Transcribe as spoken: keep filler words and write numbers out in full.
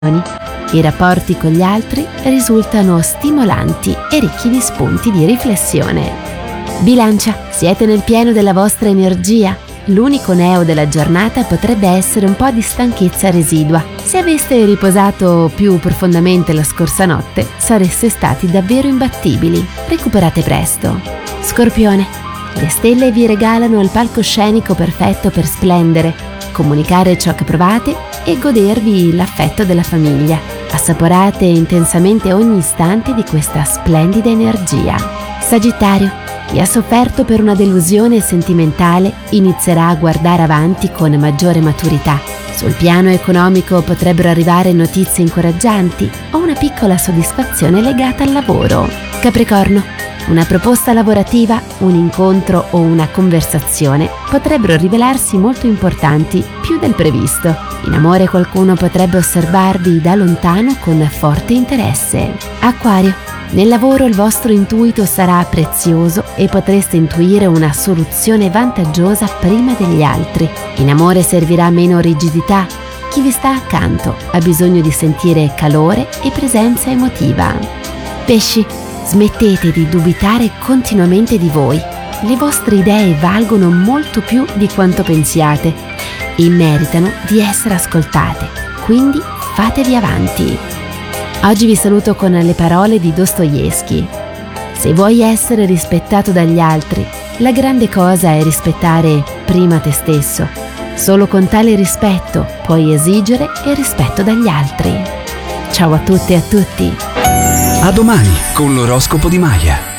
I rapporti con gli altri risultano stimolanti e ricchi di spunti di riflessione. Bilancia, siete nel pieno della vostra energia. L'unico neo della giornata potrebbe essere un po' di stanchezza residua. Se aveste riposato più profondamente la scorsa notte, sareste stati davvero imbattibili. Recuperate presto. Scorpione, le stelle vi regalano il palcoscenico perfetto per splendere, comunicare ciò che provate e godervi l'affetto della famiglia. Assaporate intensamente ogni istante di questa splendida energia. Sagittario, chi ha sofferto per una delusione sentimentale inizierà a guardare avanti con maggiore maturità. Sul piano economico potrebbero arrivare notizie incoraggianti o una piccola soddisfazione legata al lavoro. Capricorno, una proposta lavorativa, un incontro o una conversazione potrebbero rivelarsi molto importanti, più del previsto. In amore qualcuno potrebbe osservarvi da lontano con forte interesse. Acquario, nel lavoro il vostro intuito sarà prezioso e potreste intuire una soluzione vantaggiosa prima degli altri. In amore servirà meno rigidità. Chi vi sta accanto ha bisogno di sentire calore e presenza emotiva. Pesci, smettete di dubitare continuamente di voi. Le vostre idee valgono molto più di quanto pensiate e meritano di essere ascoltate, quindi fatevi avanti. Oggi vi saluto con le parole di Dostoevskij. Se vuoi essere rispettato dagli altri, la grande cosa è rispettare prima te stesso. Solo con tale rispetto puoi esigere il rispetto dagli altri. Ciao a tutte e a tutti. A domani con l'oroscopo di Maya.